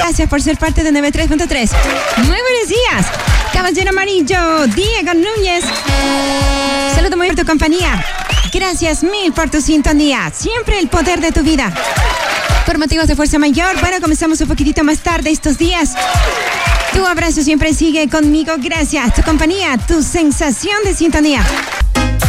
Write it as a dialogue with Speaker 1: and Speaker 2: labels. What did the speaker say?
Speaker 1: Gracias por ser parte de 93.3. Muy buenos días. Caballero Amarillo, Diego Núñez. Saludo muy por tu compañía. Gracias mil por tu sintonía. Siempre el poder de tu vida. Por motivos de fuerza mayor, bueno, comenzamos un poquitito más tarde estos días. Tu abrazo siempre sigue conmigo. Gracias. Tu compañía, tu sensación de sintonía.